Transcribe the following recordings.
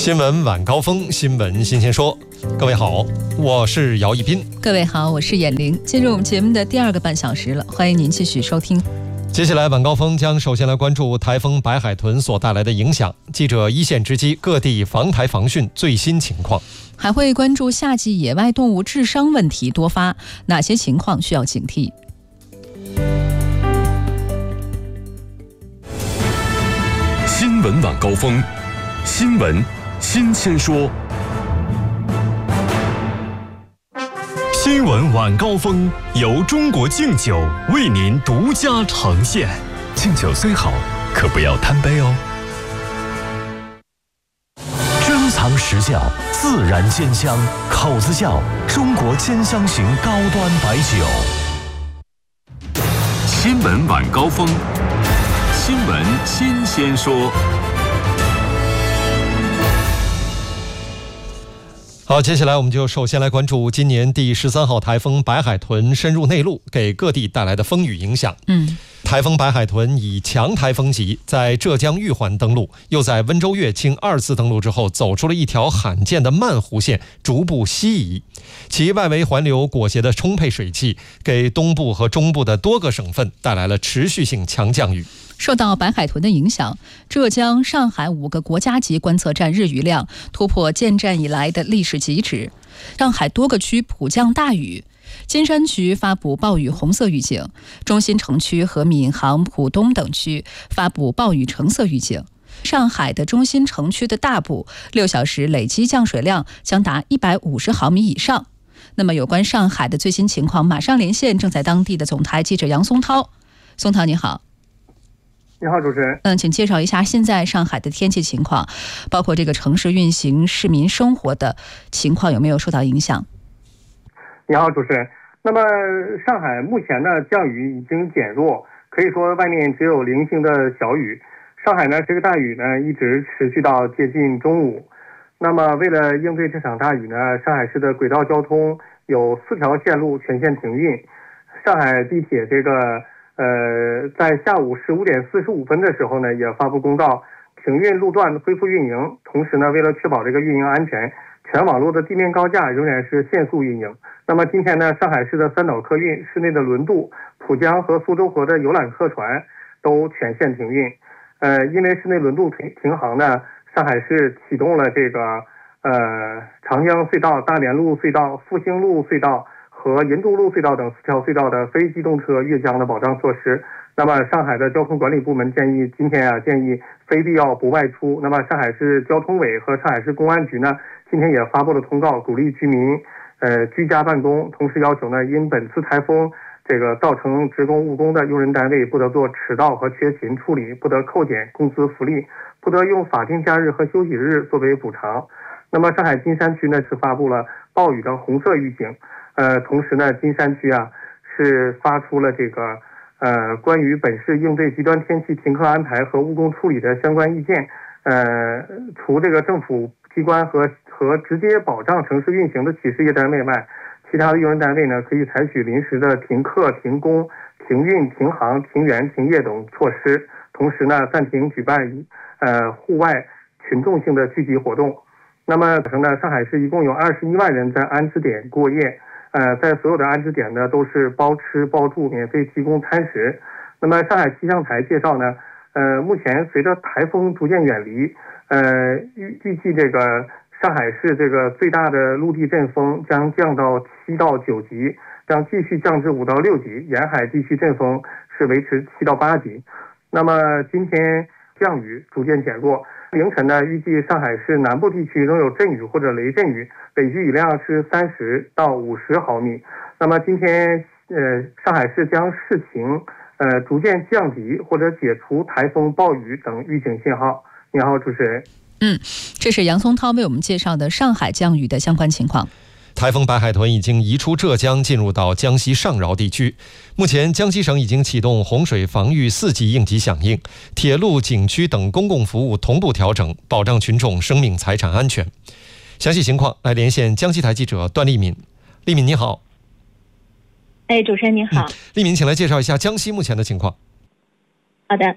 新闻晚高峰，新闻新鲜说。各位好，我是姚一斌。 各位好，我是闫玲。进入我们节目的第二个半小时了，欢迎您继续收听。 接下来晚高峰将首先来关注台风白海豚所带来的影响，记者一线直击各地防台防汛最新情况， 还会关注夏季野外动物致伤问题多发，哪些情况需要警惕。 新闻晚高峰，新闻新鲜说。新闻晚高峰由中国敬酒为您独家呈现。敬酒虽好，可不要贪杯哦。珍藏实窖，自然煎香，口子窖中国煎香型高端白酒。新闻晚高峰，新闻新鲜说。 好，接下来我们就首先来关注今年第13号台风白海豚深入内陆，给各地带来的风雨影响。台风白海豚以强台风级在浙江玉环登陆，又在温州乐清2次登陆之后，走出了一条罕见的慢弧线，逐步西移。其外围环流裹挟的充沛水汽，给东部和中部的多个省份带来了持续性强降雨。 受到白海豚的影响，浙江、上海5个国家级观测站日雨量突破建站以来的历史极值。上海多个区普降大雨，金山区发布暴雨红色预警，中心城区和闵行、浦东等区发布暴雨橙色预警。上海的中心城区的大部6小时累积降水量将达150毫米以上。那么有关上海的最新情况，马上连线正在当地的总台记者杨松涛。松涛你好。 你好，主持人。 请介绍一下现在上海的天气情况，包括这个城市运行、市民生活的情况有没有受到影响？ 你好，主持人。那么上海目前呢，降雨已经减弱，可以说外面只有零星的小雨。上海呢，这个大雨呢一直持续到接近中午。那么为了应对这场大雨呢，上海市的轨道交通有4条线路全线停运。上海地铁这个在下午15点45分的时候呢，也发布公告，停运路段恢复运营。同时呢，为了确保这个运营安全，全网络的地面高架仍然是限速运营。那么今天呢，上海市的3岛客运、市内的轮渡、浦江和苏州河的游览客船都全线停运。因为市内轮渡停航呢，上海市启动了这个长江隧道、大连路隧道、复兴路隧道和银都路隧道等4条隧道的非机动车越江的保障措施。那么上海的交通管理部门建议非必要不外出。那么上海市交通委和上海市公安局呢，今天也发布了通告，鼓励居民居家办公，同时要求呢，因本次台风这个造成职工误工的用人单位不得做迟到和缺勤处理，不得扣减工资福利，不得用法定假日和休息日作为补偿。那么上海金山区呢是发布了暴雨的红色预警。同时呢，金山区是发出了这个关于本市应对极端天气停课安排和误工处理的相关意见。除这个政府机关和直接保障城市运行的企事业单位外，其他的用人单位呢可以采取临时的停课、停工、停运、停航、停园、停业等措施。同时呢，暂停举办户外群众性的聚集活动。那么上海市一共有21万人在安置点过夜。在所有的安置点呢，都是包吃包住，免费提供餐食。那么上海气象台介绍呢，目前随着台风逐渐远离，预计这个上海市这个最大的陆地阵风将降到7到9级，将继续降至5到6级，沿海地区阵风是维持7到8级。那么今天降雨逐渐减弱，凌晨呢，预计上海市南部地区仍有阵雨或者雷阵雨，北区雨量是30到50毫米。那么今天上海市将视情逐渐降级或者解除台风、暴雨等预警信号。你好，主持人。 这是杨松涛为我们介绍的上海降雨的相关情况。 台风白海豚已经移出浙江，进入到江西上饶地区。目前江西省已经启动洪水防御4级应急响应，铁路、景区等公共服务同步调整，保障群众生命财产安全。详细情况来连线江西台记者段丽敏。丽敏你好。 主持人您好。 丽敏，请来介绍一下江西目前的情况。 好的。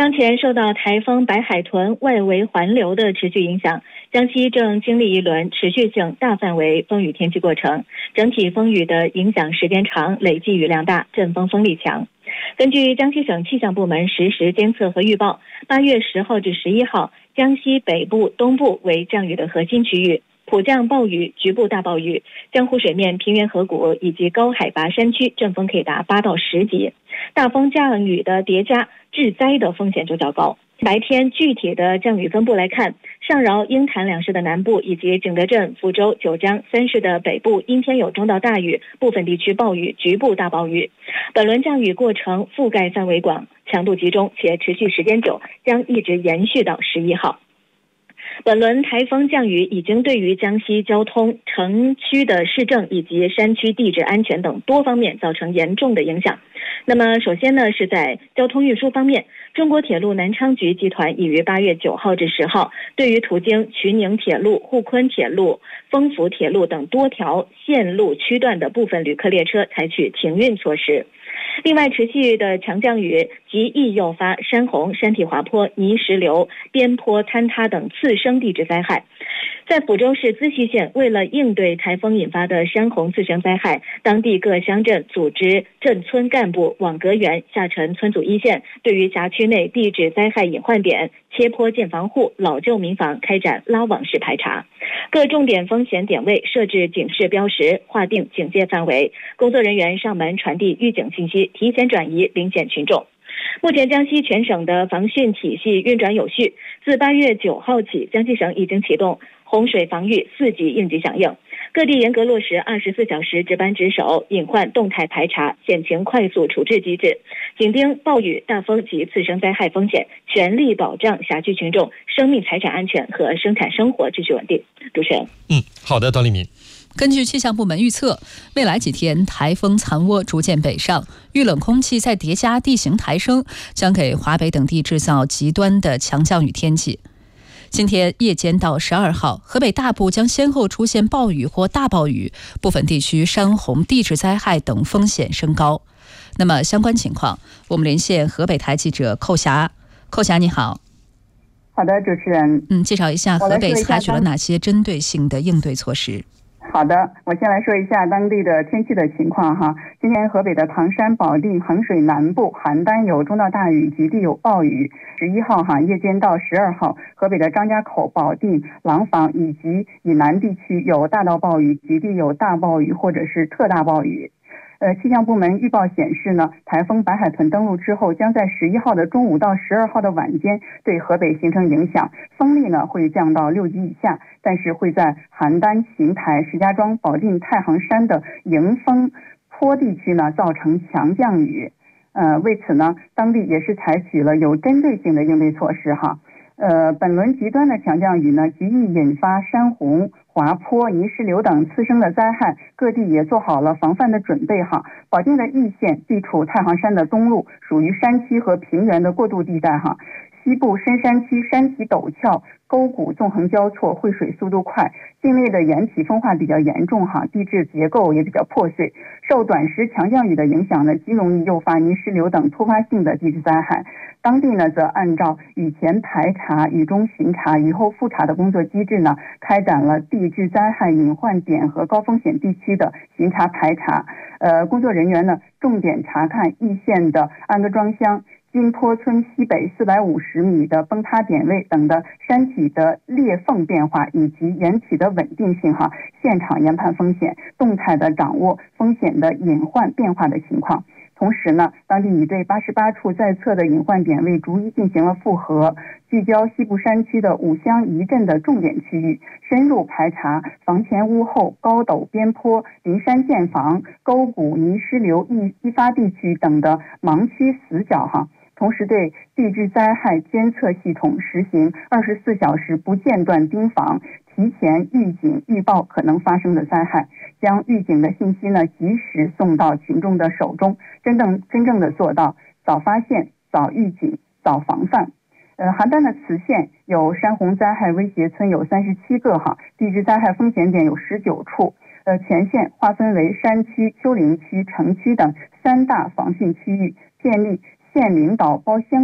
当前受到台风白海豚外围环流的持续影响，江西正经历一轮持续性大范围风雨天气过程，整体风雨的影响时间长，累计雨量大，阵风风力强。根据江西省气象部门实时监测和预报，8月10号至11号，江西北部、东部为降雨的核心区域，普降暴雨、局部大暴雨，江湖水面、平原河谷以及高海拔山区阵风可以达8到10级，大风降雨的叠加，致灾的风险就较高。白天具体的降雨分布来看，上饶、鹰潭两市的南部以及景德镇、福州、九江3市的北部阴天有中到大雨，部分地区暴雨、局部大暴雨。本轮降雨过程覆盖范围广，强度集中且持续时间久，将一直延续到11号。本轮台风降雨已经对于江西交通、城区的市政以及山区地质安全等多方面造成严重的影响。那么首先呢，是在交通运输方面，中国铁路南昌局集团已于8月9号至10号，对于途经衢宁铁路、沪昆铁路、丰福铁路等多条线路区段的部分旅客列车采取停运措施。另外，持续的强降雨极易诱发山洪、山体滑坡、泥石流、边坡坍塌等次生地质灾害。在抚州市资溪县，为了应对台风引发的山洪次生灾害，当地各乡镇组织镇村干部、网格员下沉村组一线，对于辖区内地质灾害隐患点、切坡建房户、老旧民房开展拉网式排查，各重点风险点位设置警示标识，划定警戒范围，工作人员上门传递预警信息，提前转移领险群众。目前江西全省的防汛体系运转有序，自8月9号起，江西省已经启动洪水防御4级应急响应，各地严格落实24小时值班值守、隐患动态排查、险情快速处置机制，紧盯暴雨、大风及次生灾害风险，全力保障辖区群众生命财产安全和生产生活秩序稳定。主持人， 好的，段丽敏。 根据气象部门预测，未来几天台风残涡逐渐北上，遇冷空气再叠加地形抬升，将给华北等地制造极端的强降雨天气。今天夜间到12号，河北大部将先后出现暴雨或大暴雨，部分地区山洪、地质灾害等风险升高。那么相关情况，我们连线河北台记者寇霞。寇霞，你好。 好的，主持人。 介绍一下河北采取了哪些针对性的应对措施？ 好的，我先来说一下当地的天气的情况哈。今天河北的唐山、保定、衡水南部、邯郸有中到大雨，局地有暴雨。11号夜间到12号，河北的张家口、保定、廊坊以及以南地区有大到暴雨，局地有大暴雨或者是特大暴雨。气象部门预报显示呢，台风白海豚登陆之后，将在11号的中午到12号的晚间对河北形成影响，风力呢会降到6级以下，但是会在邯郸、邢台、石家庄、保定、太行山的迎风坡地区呢造成强降雨。为此呢，当地也是采取了有针对性的应对措施哈。本轮极端的强降雨呢，极易引发山洪、滑坡、泥石流等次生的灾害，各地也做好了防范的准备哈。保定的易县地处太行山的东麓，属于山区和平原的过渡地带哈。西部深山区山体陡峭，沟谷纵横交错，汇水速度快，境内的岩体风化比较严重哈，地质结构也比较破碎。受短时强降雨的影响呢，极容易诱发泥石流等突发性的地质灾害。当地呢，则按照雨前排查、雨中巡查、雨后复查的工作机制呢，开展了地质灾害隐患点和高风险地区的巡查排查。工作人员呢，重点查看易县的安各庄乡、金坡村西北450米的崩塌点位等的山体的裂缝变化以及岩体的稳定性哈，现场研判风险，动态的掌握风险的隐患变化的情况。同时呢，当地已对88处在测的隐患点位逐一进行了复核，聚焦西部山区的5乡1镇的重点区域，深入排查房前屋后、高陡边坡、临山建房、沟谷、泥石流易发地区等的盲区死角哈。同时对地质灾害监测系统实行24小时不间断盯防，提前预警预报可能发生的灾害，将预警的信息呢及时送到群众的手中，真正的做到早发现、早预警、早防范。邯郸的磁县有山洪灾害威胁村有37个哈，地质灾害风险点有19处。全县划分为山区、丘陵区、城区等3大防汛区域，建立县领导包乡镇、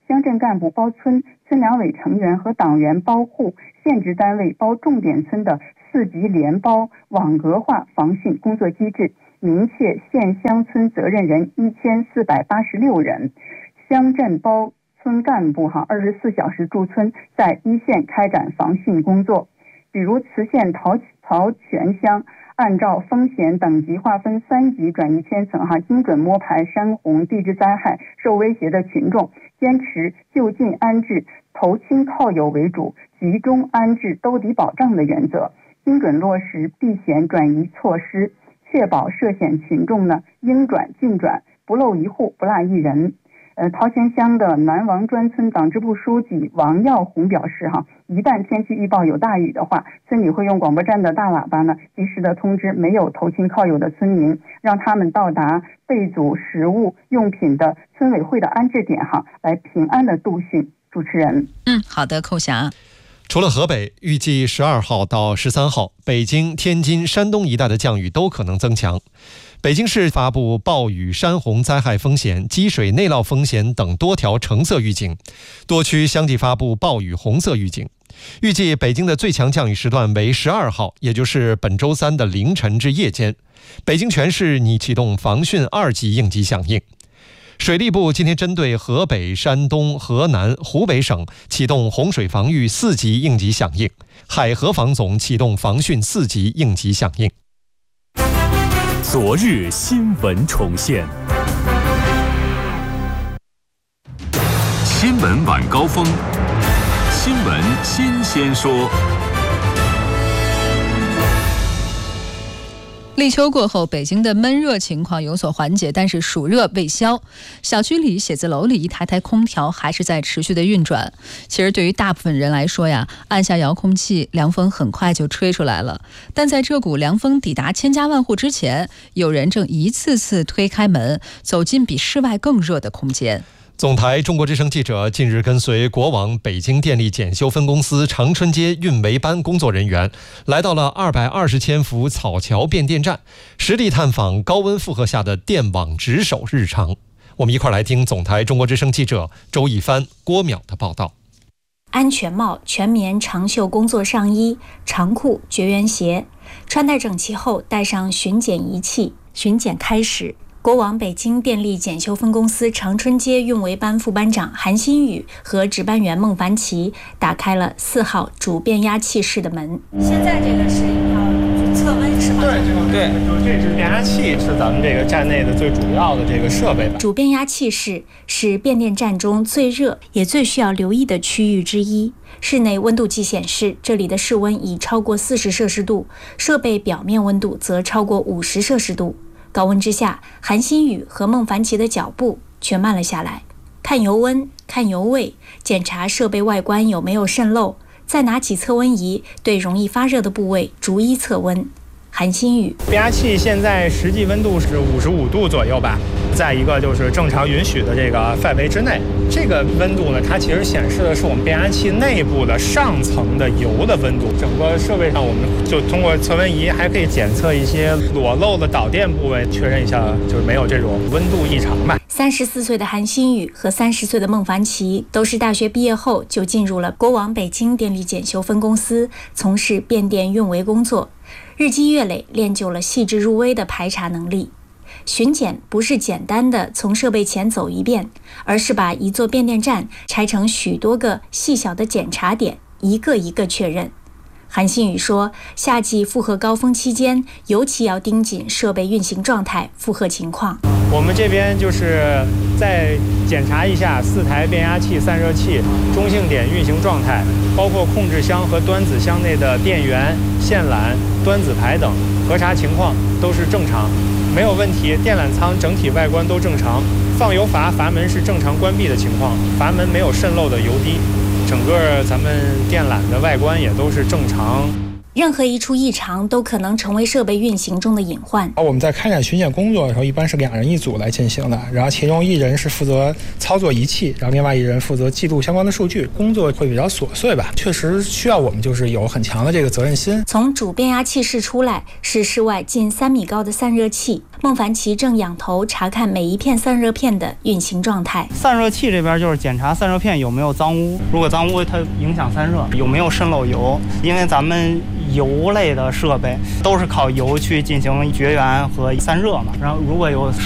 乡镇干部包村、村两委成员和党员包户、县直单位包重点村的4级联包网格化防汛工作机制，明确县乡村责任人1486人，乡镇包村干部24小时驻村，在一线开展防汛工作。比如磁县陶泉乡按照风险等级划分3级转移圈层精准摸排山洪地质灾害受威胁的群众，坚持就近安置、投亲靠友为主，集中安置兜底保障的原则，精准落实避险转移措施，确保涉险群众应转尽转，不漏一户不落一人。陶泉乡的南王庄村党支部书记王耀红表示一旦天气预报有大雨的话，村里会用广播站的大喇叭及时的通知没有投亲靠友的村民，让他们到达备足食物用品的村委会的安置点来平安的度汛。主持人， 好的，寇霞。 除了河北，预计12号到13号，北京、天津、山东一带的降雨都可能增强。北京市发布暴雨、山洪灾害风险、积水内涝风险等多条橙色预警，多区相继发布暴雨红色预警。预计北京的最强降雨时段为12号，也就是本周3的凌晨至夜间。北京全市拟启动防汛2级应急响应。水利部今天针对河北、山东、河南、湖北省启动洪水防御4级应急响应，海河防总启动防汛4级应急响应。 昨日新闻重现，新闻晚高峰，新闻新鲜说。 立秋过后，北京的闷热情况有所缓解，但是暑热未消。小区里、写字楼里一台台空调还是在持续的运转。其实对于大部分人来说呀，按下遥控器，凉风很快就吹出来了。但在这股凉风抵达千家万户之前，有人正一次次推开门，走进比室外更热的空间。 总台中国之声记者近日跟随国网北京电力检修分公司长春街运维班工作人员，来到了220千伏草桥变电站，实地探访高温负荷下的电网值守日常。我们一块来听总台中国之声记者周一帆、郭淼的报道。 安全帽、全棉长袖工作上衣、长裤、绝缘鞋，穿戴整齐后带上巡检仪器，巡检开始。国网北京电力检修分公司长春街运维班副班长韩新宇和值班员孟凡奇打开了4号主变压器室的门。 现在这个是要测温是吗？ 对，这支变压器是咱们这个站内的最主要的这个设备吧。 主变压器室是变电站中最热也最需要留意的区域之一。室内温度计显示，这里的室温已超过40摄氏度，设备表面温度则超过50摄氏度。高温之下，韩新宇和孟凡奇的脚步却慢了下来。看油温，看油位，检查设备外观有没有渗漏，再拿起测温仪，对容易发热的部位逐一测温。韩新宇， 变压器现在实际温度是55度左右吧，再一个就是正常允许的这个范围之内。这个温度呢，它其实显示的是我们变压器内部的上层的油的温度。整个设备上，我们就通过测温仪还可以检测一些裸露的导电部位，确认一下就是没有这种温度异常吧。 34岁的韩新宇和30岁的孟凡奇都是大学毕业后就进入了国网北京电力检修分公司，从事变电运维工作。日积月累，练就了细致入微的排查能力。巡检不是简单的从设备前走一遍，而是把一座变电站拆成许多个细小的检查点，一个一个确认。韩新宇说，夏季负荷高峰期间，尤其要盯紧设备运行状态、负荷情况。 我们这边就是再检查一下4台变压器、散热器中性点运行状态，包括控制箱和端子箱内的电源、线缆、端子排等，核查情况都是正常，没有问题。电缆舱整体外观都正常，放油阀阀门是正常关闭的情况，阀门没有渗漏的油滴。整个咱们电缆的外观也都是正常。 任何一处异常都可能成为设备运行中的隐患。 我们在开展巡检工作的时候，一般是2人一组来进行的，然后其中1人是负责操作仪器，然后另外1人负责记录相关的数据，工作会比较琐碎吧。确实需要我们就是有很强的这个责任心。 从主变压器室出来，是室外近3米高的散热器， 孟凡奇正仰头查看每一片散热片的运行状态。 散热器这边就是检查散热片有没有脏污，如果脏污它影响散热，有没有渗漏油，因为咱们油类的设备都是靠油去进行绝缘和散热嘛，然后如果有